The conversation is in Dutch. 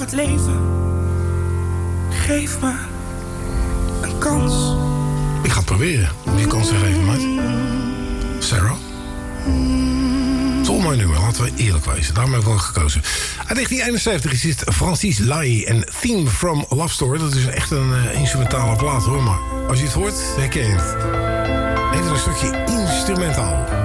het leven. Geef me een kans. Ik ga het proberen om die kans te geven, maat. Sarah? Het is een mooi nummer, laten we eerlijk wezen. Daarom heb ik ook gekozen. Uit 1971 is dit Francis Lai en Theme from a Love Story. Dat is echt een instrumentale plaat, hoor. Maar als je het hoort, herken je het. Even een stukje instrumentaal.